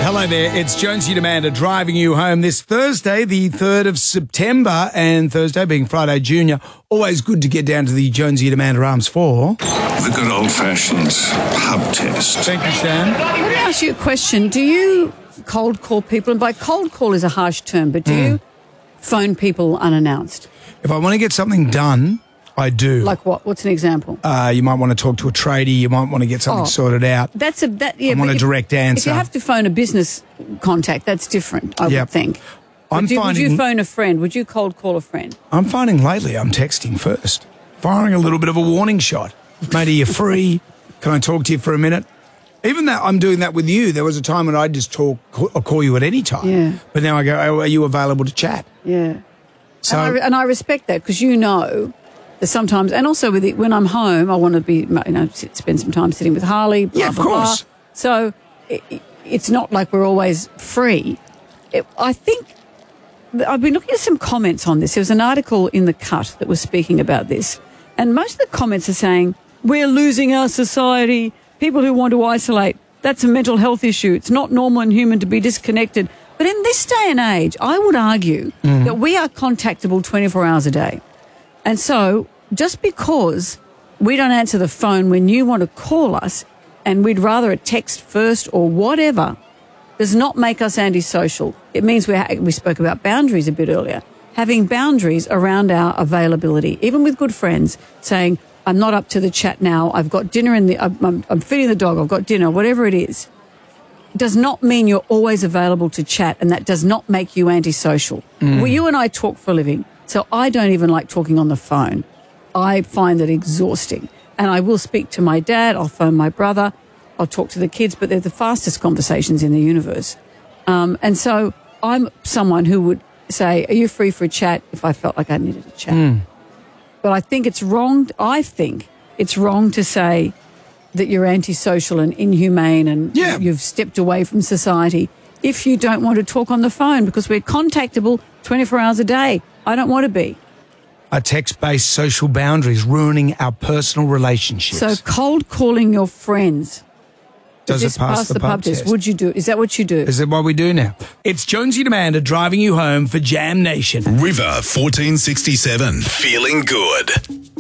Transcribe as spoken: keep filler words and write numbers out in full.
Hello there, it's Jonesy and Amanda driving you home this Thursday, the third of September, and Thursday being Friday Junior. Always good to get down to the Jonesy and Amanda Arms for the good old-fashioned pub test. Thank you, Sam. Let me ask you a question. Do you cold call people? And by cold call is a harsh term, but do mm. you phone people unannounced? If I want to get something done, I do. Like what? What's an example? Uh, you might want to talk to a tradie. You might want to get something oh, sorted out. That's a that. Yeah, I want a if, direct answer. If you have to phone a business contact, that's different. I yep. would think. I'm would, you, finding, would you phone a friend? Would you cold call a friend? I'm finding lately I'm texting first, firing a little bit of a warning shot. Mate, are you free? Can I talk to you for a minute? Even that I'm doing that with you. There was a time when I'd just talk or call you at any time. Yeah. But now I go, oh, are you available to chat? Yeah. So and I, and I respect that because you know. Sometimes, and also with it, when I'm home, I want to be, you know, sit, spend some time sitting with Harley. Blah, yeah, of blah, course. Blah. So it, it's not like we're always free. It, I think I've been looking at some comments on this. There was an article in The Cut that was speaking about this, and most of the comments are saying we're losing our society. People who want to isolate, that's a mental health issue. It's not normal and human to be disconnected. But in this day and age, I would argue mm. that we are contactable twenty-four hours a day. And so just because we don't answer the phone when you want to call us and we'd rather a text first or whatever does not make us antisocial. It means we ha- we spoke about boundaries a bit earlier. Having boundaries around our availability, even with good friends, saying, I'm not up to the chat now, I've got dinner in the, I'm, I'm feeding the dog, I've got dinner, whatever it is, does not mean you're always available to chat, and that does not make you antisocial. Mm. Well, you and I talk for a living. So I don't even like talking on the phone. I find it exhausting. And I will speak to my dad, I'll phone my brother, I'll talk to the kids, but they're the fastest conversations in the universe. Um, and so I'm someone who would say, are you free for a chat if I felt like I needed a chat? Mm. But I think it's wrong, I think it's wrong to say that you're antisocial and inhumane and yeah. you've stepped away from society if you don't want to talk on the phone, because we're contactable twenty-four hours a day. I don't want to be. Our text-based social boundaries ruining our personal relationships. So cold calling your friends. Does it pass, pass the, the pub, pub test? test? Would you do? Is that what you do? Is that what we do now? It's Jonesy and Amanda driving you home for Jam Nation. River fourteen sixty-seven. Feeling good.